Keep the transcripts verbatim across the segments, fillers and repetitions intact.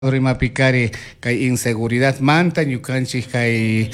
Rimapikari kay inseguridad manta ñukanchik kay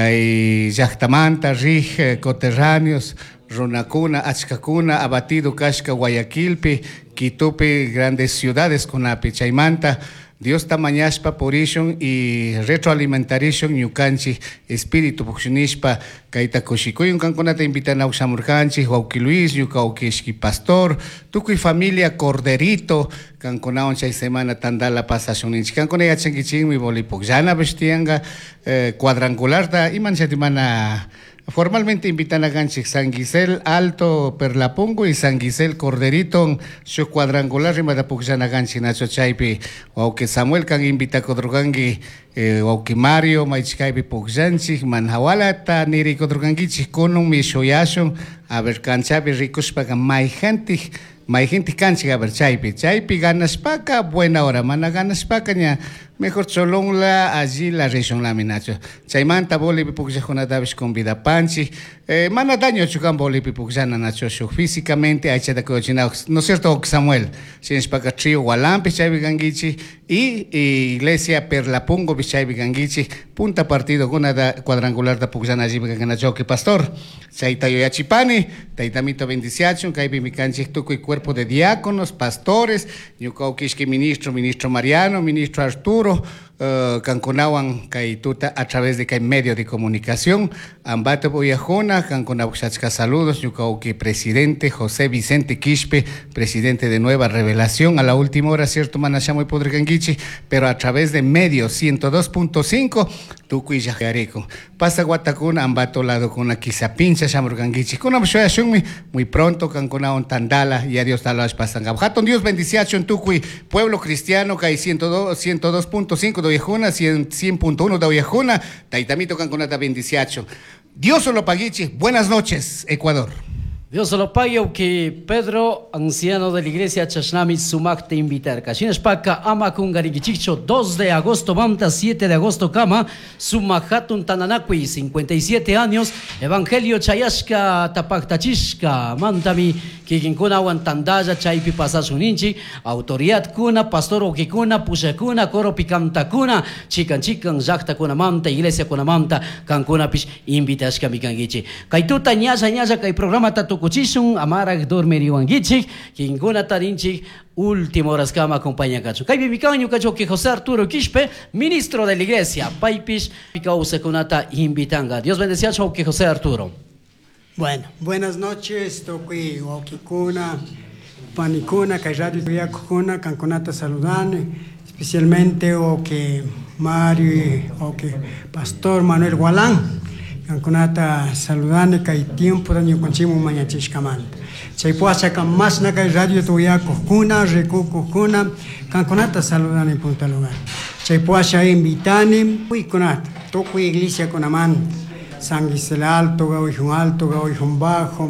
kay llaqtamanta rij coterráneos runakuna achkakuna abatido kashka Guayaquilpi Quitopi grandes ciudades kunapi chaymanta Dios tamañashpa por ishun y retroalimentarishun ñukanchik espíritu pukshinishpa kayta kushikuyun kankunata invitana ushamurkanchik Wauki Luis ñuka Waukiishki Pastor tukuy familia Corderito kankunawan chay semana tandala pasashunninchik kankuna yachankichikmi bolipukllana bestianga eh, cuadrangularda imanchati mana formalmente invitan a ganchik San Gisel Alto Perlapungo y San Gisel Corderito su cuadrangular rimada pukllana ganchik nacho chaypi Wauki Samuel kan invita kodrugangi eh, Wauki Mario maichkaypi pukllanchik manhawalata niri kodrugangichik kunun mishoyashun a ver kanchapi rikushpaga mayjantik mayjintik kanchik a ver chaypi chaypi ganashpaka buena hora mana ganashpaka ña mejor cholonla allí la región la minacho chaymanta bolipi pukllakunatapish convidapanchik eh, mana daño chukan bolipi pukllana nacho shuk físicamente aychata cochinaw no es cierto Samuel sinishpaka trío Gualampi chaypi gangichik y, y iglesia Perlapungo chaypi gangichik punta partido kunada cuadrangular da pukllana allí ganachoki Pastor chayta yoyachipani taytamito bendiciachun kaypi mikanchik tukuy cuerpo de diáconos pastores ñuka Waukiishki ministro ministro Mariano ministro Arturo Uh, kankunawan kay tuta a través de kay medio de comunicación ambato boyajona kankunawachka saludos ñuka Wauki presidente José Vicente Quispe presidente de Nueva Revelación a la última hora cierto manashamoy podrigangichi pero a través de medio ciento dos punto cinco tukuy yajareko pasa guatakuna ambato lado kuna quizá pincha shamurgangichi kuna mshoyashunmi muy pronto kankunawan tandala y adiós talash pasanga haton Dios bendiciachun tukuy pueblo cristiano kay ciento dos punto cinco de Oyajuna, cien punto uno de Oyajuna, taitamito kankunata bendiciacho. Dios solo paguichi. Buenas noches, Ecuador. Dios solo pague que Pedro, anciano de la iglesia Chashnami, sumak te invitar. Kashinashpaka ama kungaringichicho, dos de agosto, mamta, siete de agosto, kama, sumahatun tananakui, cincuenta y siete años, evangelio chayashka, tapaktachishka, mantami, kikinkuna wantandaya, chaypi pasasuninchi, autoridad kuna, pastor okikuna, pushakuna, koro pikamtakuna, chikan chikan, jakta kuna mamta, iglesia kuna mamta, kankuna pish, invitashka mikangichi. Kaituta nyasa nyasa, kay programa tatu kuchishun amarak dormeriwangichik kinkuna tarinchik última horas kama acompaña cacho kay bibikaño cacho que José Arturo Quispe ministro de la iglesia paipish pikause kunata invitanga Dios bendiga que José Arturo. Bueno, buenas noches toqui wakikuna panikuna kay radio yakuna kankunata saludane especialmente o que Mario o que Pastor Manuel Gualán kankunata saludane kay tiempo daño conchimo mañachishkamanta chay puacha kan más na kay radio tuyako kuna recuco kuna kankunata saludane punta lugar chay puacha invitane uy kunata toco iglesia kunamanta San Gisel Alto Gauijun Alto Gauijun Bajo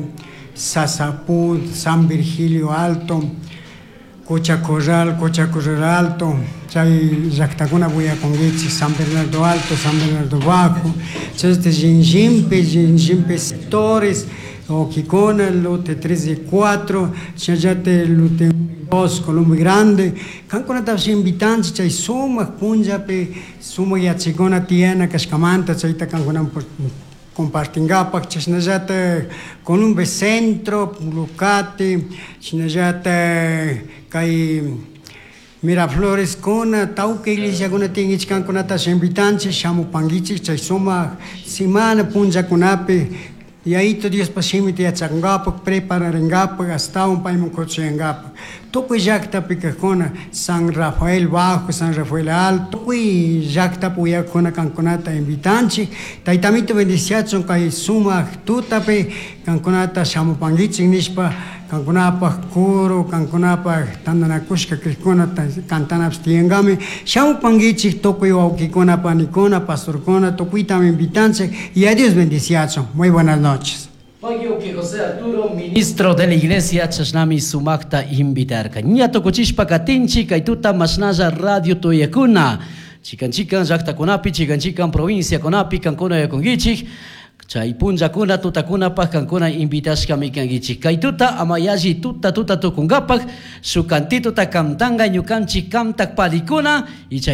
Sasapud San Virgilio Alto Cocha Corral, Cocha Corral Alto, chay Jactaguna Buyaconguechi, San Bernardo Alto, San Bernardo Bajo, este Jinjimpe, Jinjimpe sectores, Oquicona, lote tres y cuatro, Chayate, lote dos, Colombo Grande, Cancona Tabs invitantes, Chay Suma, Punjape, Suma Yachigona Tiana, Cascamanta, Chayta Cancona compartingapak chisnajata Columbe Centro, Lucate, chisnajata kay Miraflores kona tauke iglesia kona tingich kan kona tas invitantes chamo pangichi chay soma semana punja kunape y ahí to Dios pasimite ya changapak prepararengapak hasta un paimon kochengapak toco jacta picacona San Rafael Bajo San Rafael Alto y jacta puya kona kankonata invitanchi taitamito bendiciación kay suma tutape kankonata chamo pangichi nispa kankunapa kuro kankunapa tandanakushka krikona kantanap tiengame chamo pangichi toco Wauquikona panikona pastorkona tocuita invitanche y a Dios bendiciación. Muy buenas noches. Pagio que José Arturo, ministro de la iglesia Chashnami sumakta invitarka. Ñato kuchishpa katinchi kaituta masnaja radio toyakuna. Chikan chikan jakta kunapi, chikan chikan provincia kunapi, kankuna yakungichik. Chay punjakuna tutakunapaq kankuna invitashkami kankichik. Kay tuta amayashi tuta tuta tukunkapaq su kantituta kamtanga ñukanchik kamtak palikuna y chay